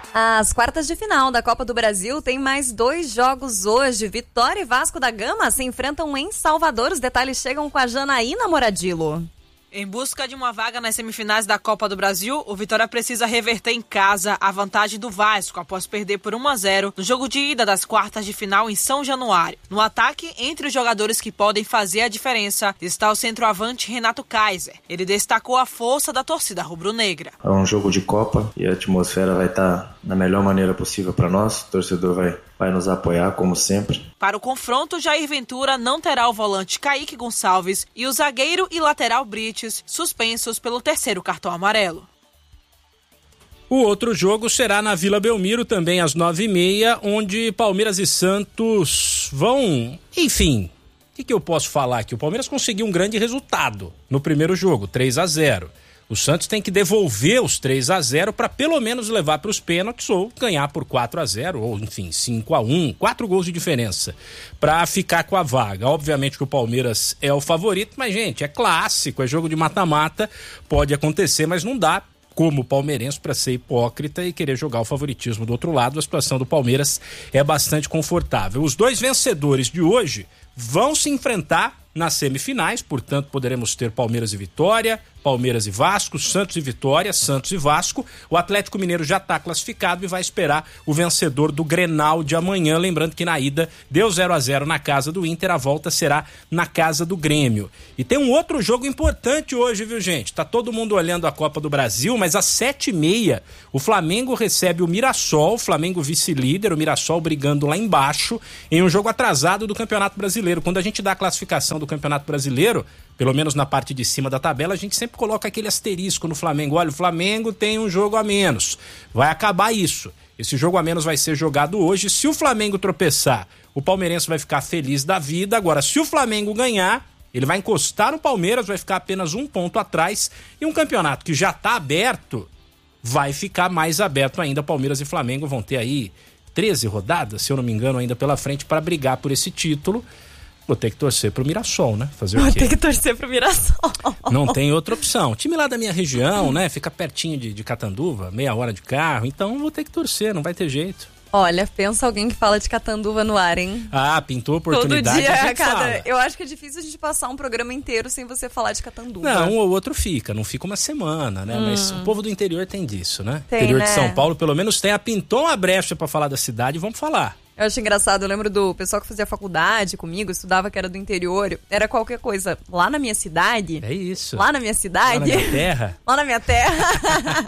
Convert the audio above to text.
As quartas de final da Copa do Brasil tem mais 2 jogos hoje. Vitória e Vasco da Gama se enfrentam em Salvador. Os detalhes chegam com a Janaína Moradilo. Em busca de uma vaga nas semifinais da Copa do Brasil, o Vitória precisa reverter em casa a vantagem do Vasco após perder por 1-0 no jogo de ida das quartas de final em São Januário. No ataque, entre os jogadores que podem fazer a diferença, está o centroavante Renato Kaiser. Ele destacou a força da torcida rubro-negra. É um jogo de Copa e a atmosfera vai estar na melhor maneira possível para nós. O torcedor vai nos apoiar, como sempre. Para o confronto, Jair Ventura não terá o volante Kaique Gonçalves e o zagueiro e lateral Brites suspensos pelo 3º cartão amarelo. O outro jogo será na Vila Belmiro, também às 9h30, onde Palmeiras e Santos vão... Enfim, o que eu posso falar aqui? O Palmeiras conseguiu um grande resultado no primeiro jogo, 3-0. O Santos tem que devolver os 3-0 para pelo menos levar para os pênaltis ou ganhar por 4-0, ou enfim, 5-1, 4 gols de diferença para ficar com a vaga. Obviamente que o Palmeiras é o favorito, mas gente, é clássico, é jogo de mata-mata, pode acontecer, mas não dá como palmeirense para ser hipócrita e querer jogar o favoritismo do outro lado. A situação do Palmeiras é bastante confortável. Os 2 vencedores de hoje vão se enfrentar nas semifinais, portanto poderemos ter Palmeiras e Vitória, Palmeiras e Vasco, Santos e Vitória, Santos e Vasco. O Atlético Mineiro já está classificado e vai esperar o vencedor do Grenal de amanhã. Lembrando que na ida deu 0-0 na casa do Inter, a volta será na casa do Grêmio. E tem um outro jogo importante hoje, viu, gente? Tá todo mundo olhando a Copa do Brasil, mas às 7h30 o Flamengo recebe o Mirassol, o Flamengo vice-líder, o Mirassol brigando lá embaixo, em um jogo atrasado do Campeonato Brasileiro. Quando a gente dá a classificação do Campeonato Brasileiro, pelo menos na parte de cima da tabela, a gente sempre coloca aquele asterisco no Flamengo. Olha, o Flamengo tem um jogo a menos. Vai acabar isso. Esse jogo a menos vai ser jogado hoje. Se o Flamengo tropeçar, o palmeirense vai ficar feliz da vida. Agora, se o Flamengo ganhar, ele vai encostar no Palmeiras, vai ficar apenas 1 ponto atrás. E um campeonato que já está aberto, vai ficar mais aberto ainda. Palmeiras e Flamengo vão ter aí 13 rodadas, se eu não me engano, ainda pela frente para brigar por esse título. Vou ter que torcer pro Mirassol, né? Fazer o quê? Vou ter que torcer pro Mirassol. Não tem outra opção. O time lá da minha região, né? Fica pertinho de Catanduva, meia hora de carro. Então vou ter que torcer, não vai ter jeito. Olha, pensa alguém que fala de Catanduva no ar, hein? Ah, pintou oportunidade. Todo dia, a gente fala. Eu acho que é difícil a gente passar um programa inteiro sem você falar de Catanduva. Não, um ou outro fica, não fica uma semana, né? Mas o povo do interior tem disso, né? Tem, interior né? de São Paulo, pelo menos tem. Pintou uma brecha pra falar da cidade, vamos falar. Eu acho engraçado, eu lembro do pessoal que fazia faculdade comigo, estudava que era do interior, era qualquer coisa. Lá na minha cidade... É isso. Lá na minha cidade... Lá na minha terra. Lá na minha terra.